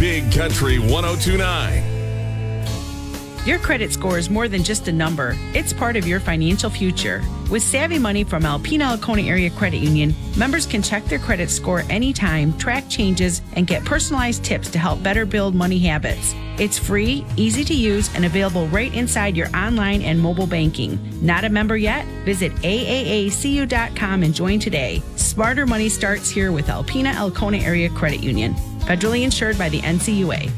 Big Country 102.9. Your credit score is more than just a number. It's part of your financial future. With Savvy Money from Alpena Alcona Area Credit Union, members can check their credit score anytime, track changes, and get personalized tips to help better build money habits. It's free, easy to use, and available right inside your online and mobile banking. Not a member yet? Visit aaacu.com and join today. Smarter money starts here with Alpena Alcona Area Credit Union. Federally insured by the NCUA.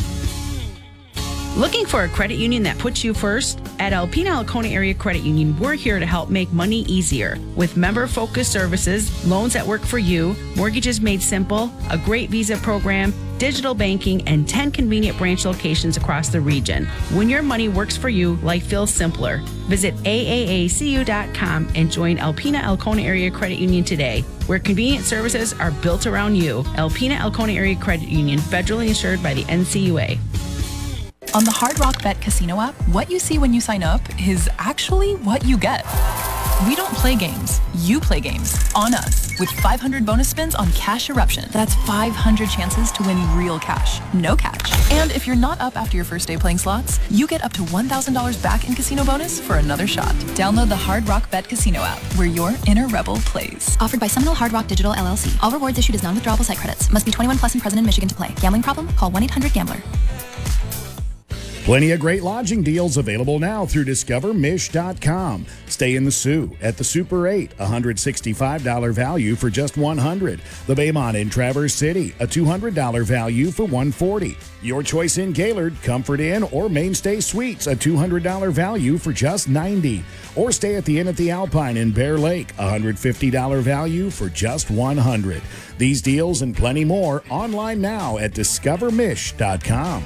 Looking for a credit union that puts you first? At Alpena Alcona Area Credit Union, we're here to help make money easier. With member-focused services, loans that work for you, mortgages made simple, a great visa program, digital banking, and 10 convenient branch locations across the region. When your money works for you, life feels simpler. Visit aaacu.com and join Alpena Alcona Area Credit Union today, where convenient services are built around you. Alpena Alcona Area Credit Union, federally insured by the NCUA. On the Hard Rock Bet Casino app, what you see when you sign up is actually what you get. We don't play games. You play games on us with 500 bonus spins on Cash Eruption. That's 500 chances to win real cash, no catch. And if you're not up after your first day playing slots, you get up to $1,000 back in casino bonus for another shot. Download the Hard Rock Bet Casino app, where your inner rebel plays. Offered by Seminole Hard Rock Digital LLC. All rewards issued as non-withdrawable site credits. Must be 21 plus and present in Michigan to play. Gambling problem? Call 1-800-GAMBLER. Plenty of great lodging deals available now through discovermish.com. Stay in the Sioux at the Super 8, $165 value for just $100. The Baymont in Traverse City, a $200 value for $140. Your choice in Gaylord, Comfort Inn, or Mainstay Suites, a $200 value for just $90. Or stay at the Inn at the Alpine in Bear Lake, $150 value for just $100. These deals and plenty more online now at discovermish.com.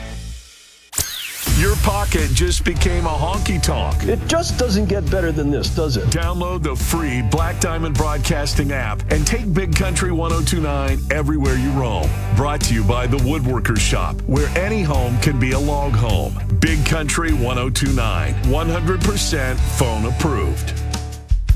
Your pocket just became a honky-tonk. It just doesn't get better than this, does it? Download the free Black Diamond Broadcasting app and take Big Country 102.9 everywhere you roam. Brought to you by The Woodworkers Shop, where any home can be a log home. Big Country 102.9, 100% phone approved.